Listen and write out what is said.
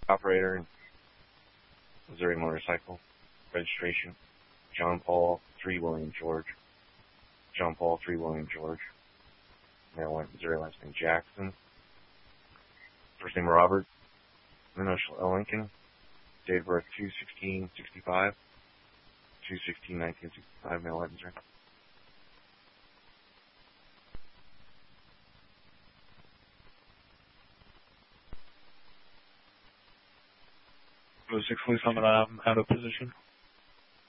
operator, Missouri Motorcycle. Registration, John Paul 3 William George. John Paul 3 William George. Maryland, Missouri, last name Jackson. First name Robert. Initial L. Lincoln. Date of birth 2/16/65. 2/16/1965, Maryland, Missouri. Was 6 police coming out of position.